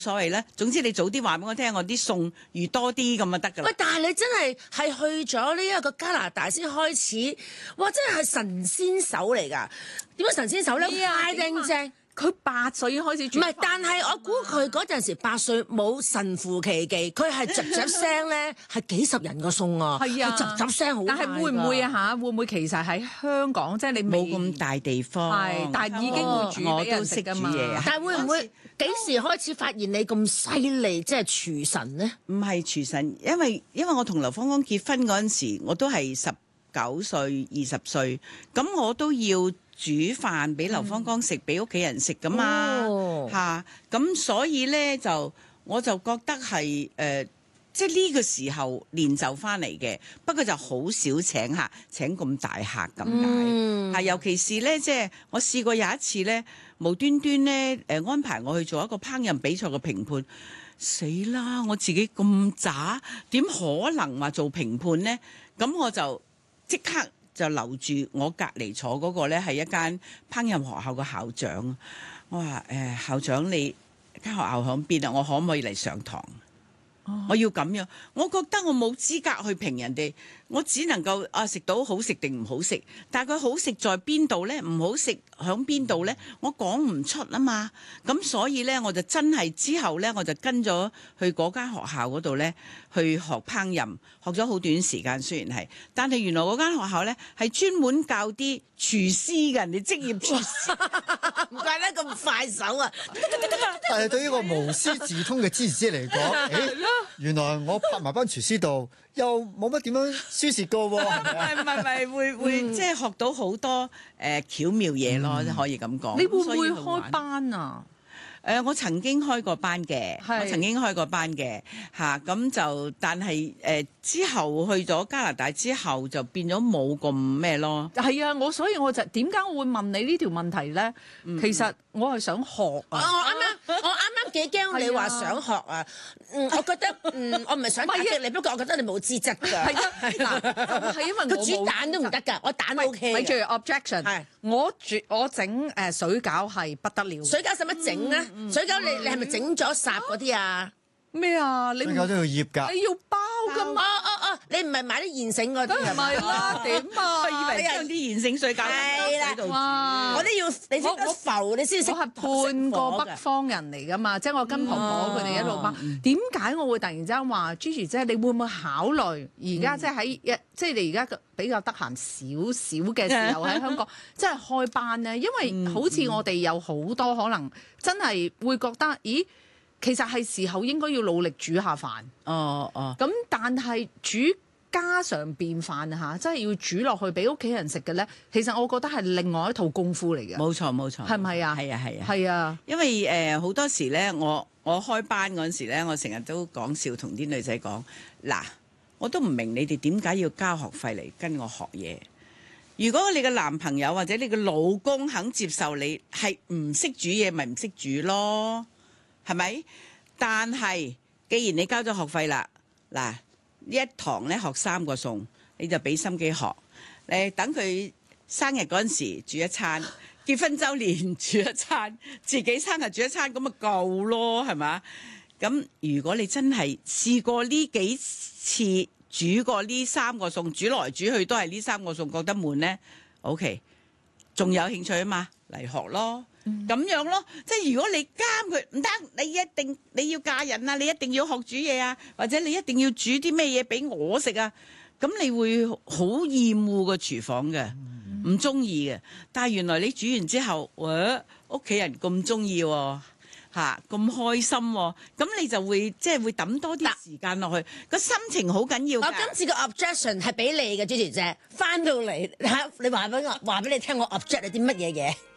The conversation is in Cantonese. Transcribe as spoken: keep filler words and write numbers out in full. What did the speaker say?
所謂咧，總之你早啲話俾我聽，我啲餸預多啲咁就得㗎啦。 喂，但係你真係係去咗呢一個加拿大先開始，哇！真係神仙手嚟㗎。點解神仙手咧？快定正。 佢八歲已經開始煮。 唔係，但係我估佢嗰陣時八歲冇神乎其技，佢係雜雜聲咧，係幾十人個餸啊！ 係啊， 雜雜聲好。 但係會唔會啊嚇？會唔會其實喺香港即係你冇咁大地方？ 係，但係已經會煮俾人食㗎嘛。 但係會唔會幾時開始發現你咁犀利，即係廚神咧？ 唔係廚神，因為因為我同劉芳剛結婚嗰陣時，我都係十九歲、二十歲，咁我都要煮飯俾劉芳剛食，俾屋企人食噶嘛嚇，咁、哦、所以咧就我就覺得係誒、呃，即係呢個時候練就翻嚟嘅。不過就好少請客，請咁大客咁解。係、嗯、尤其是咧，即係我試過有一次咧，無端端咧誒安排我去做一個烹飪比賽嘅評判，死啦！我自己咁渣，點可能話做評判咧？咁我就即刻就留住我隔離坐嗰個咧，係一間烹飪學校嘅校長。我話誒、呃、校長，你間學校響邊啊？我可唔可以嚟上堂？哦、我要咁樣，我覺得我冇資格去評人哋，我只能夠啊食到好食定唔好食，但係佢好食在邊度呢？唔好食響邊度呢？我講唔出啊嘛。咁所以呢，我就真係之後呢，我就跟咗去嗰間學校嗰度呢，去學烹飪，學咗好短時間，雖然係，但係原來嗰間學校呢，係專門教啲廚師嘅，人哋職業廚師， 唔怪得咁快手啊！ 但係對於一個無師自通嘅芝士嚟講，誒，原來我拍埋班廚師度，又冇乜點樣輸蝕過喎。 唔係唔係唔係，會會、嗯、即係學到好多誒、呃、巧妙嘢咯， 嗯、 可以咁講。 你會唔會開班啊？ 誒、呃，我曾經開過班嘅，我曾經開過班嘅嚇，咁、啊、就但係誒、呃、之後去咗加拿大之後就變咗冇咁咩咯。 係啊，我所以我就點解我會問你呢條問題咧？嗯、其實我係想學啊。 我啱啱我啱啱幾驚你話想學啊。嗯，我覺得嗯，我唔係想打擊你，不過我覺得你冇資質㗎。係啊，嗱，係因為佢煮蛋都唔得㗎，我蛋 O K 嘅。 咪住 objection，係我煮我整誒水餃係不得了。 水餃使乜整咧？水餃你你係咪整咗霎嗰啲啊？ 咩啊？你水餃都要醃㗎。 你要包㗎嘛？ 哦哦哦，你唔係買啲現成嗰啲係咪？ 唔係啦，點啊？ 我以為將啲現成水餃喺度煮。 哇！ 我都要你識得浮，你先識。 我係半個北方人嚟㗎嘛，即係我跟婆婆佢哋一路包。點解我會突然之間話 Gigi 姐，你會唔會考慮而家即係喺一即係你而家比較得閒少少嘅時候喺香港，即係開班咧？因為好似我哋有好多可能真係會覺得，咦？其實係時候應該要努力煮下飯。 哦哦。 咁但係煮家常便飯嚇，真係要煮落去俾屋企人食嘅咧。其實我覺得係另外一套功夫嚟嘅。 冇錯冇錯。 係咪啊？ 係啊係啊。 係啊。 因為誒好、呃、多時咧，我我開班嗰陣時咧，我成日都講笑同啲女仔講，嗱，我都唔明你哋點解要交學費嚟跟我學嘢。如果你嘅男朋友或者你嘅老公肯接受你係唔識煮嘢，咪唔識煮咯。係咪？但係既然你交咗學費啦，嗱，一堂咧學三個餸，你就俾心機學。誒，等佢生日嗰陣時煮一餐，結婚週年煮一餐，自己生日煮一餐，咁咪夠咯，係嘛？咁如果你真係試過呢幾次煮過呢三個餸，煮來煮去都係呢三個餸，覺得悶呢 OK， 仲有興趣啊嘛，嚟學咯。咁、嗯、樣咯，即係如果你監佢唔得，你一定你要嫁人啊，你一定要學煮嘢啊，或者你一定要煮啲咩嘢俾我食啊，咁你會好厭惡個廚房嘅，唔中意嘅。但係原來你煮完之後，哇，屋企人咁中意喎，嚇咁開心喎，咁你就會即係會抌多啲時間落去，個心情好緊要㗎。 我今次個 objection 係俾你嘅，Gigi姐，翻到嚟嚇你話俾我話俾你聽，我 object 你啲乜嘢嘢？